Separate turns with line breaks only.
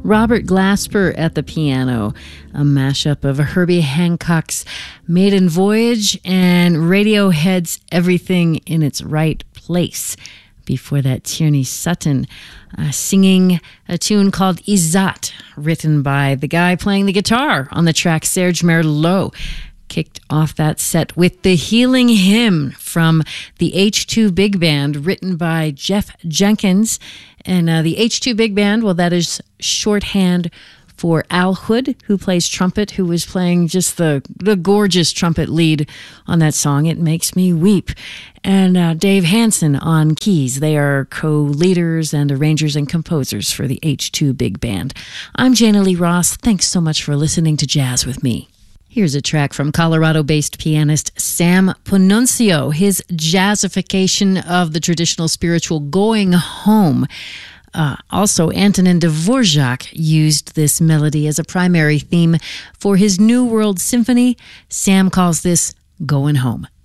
Robert Glasper at the piano, a mashup of Herbie Hancock's Maiden Voyage and Radiohead's Everything in Its Right Place. Before that, Tierney Sutton singing a tune called Izat, written by the guy playing the guitar on the track, Serge Merlot. Kicked off that set with the Healing Hymn from the H2 Big Band, written by Jeff Jenkins. And the H2 Big Band, well, that is shorthand for Al Hood, who plays trumpet, who was playing just the gorgeous trumpet lead on that song, It Makes Me Weep. And Dave Hansen on keys. They are co-leaders and arrangers and composers for the H2 Big Band. I'm Jana Lee Ross. Thanks so much for listening to Jazz with me. Here's a track from Colorado-based pianist Sam Ponuncio, his jazzification of the traditional spiritual Going Home. Also, Antonin Dvorak used this melody as a primary theme for his New World Symphony. Sam calls this Going Home.